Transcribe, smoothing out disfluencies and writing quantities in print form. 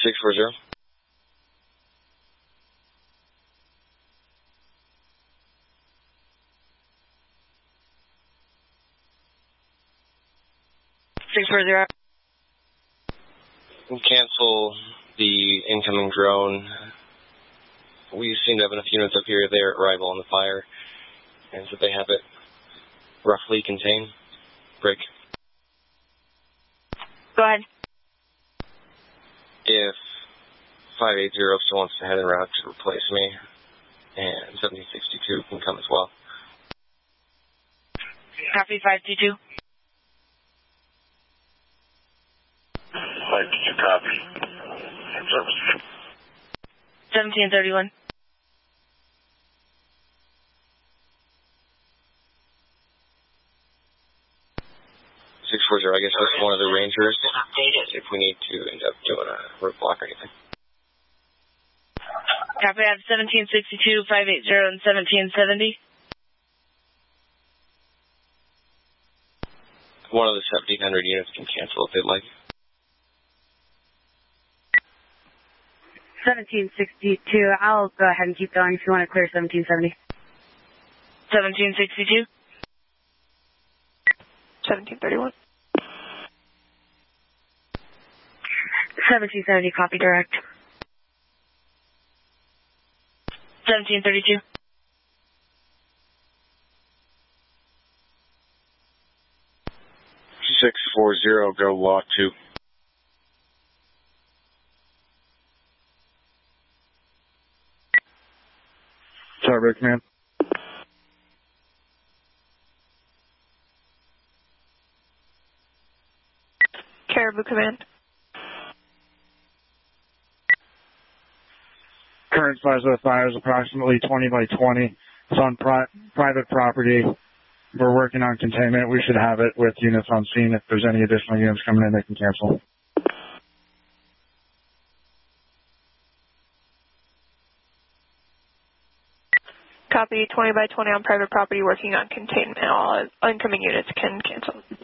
640. Cancel the incoming drone. We seem to have enough units up here. They're at arrival on the fire, and so they have it roughly contained. Break. Go ahead. If 580 still wants to head en route to replace me, and 1762 can come as well. Copy 522. 522 copy. Service. 1731. 640, I guess that's one of the Rangers, if we need to end up doing a roadblock or anything. Copy, I have 1762, 580, and 1770. One of the 1700 units can cancel if they'd like. 1762, I'll go ahead and keep going if you want to clear 1770. 1762. 1731. 1770, copy direct. 1732. 640, go law 2. Starbreak command. Caribou command. Current size of the fire is approximately 20 by 20. It's on private property. We're working on containment. We should have it with units on scene. If there's any additional units coming in, they can cancel. Copy, 20 by 20 on private property, working on containment. All incoming units can cancel.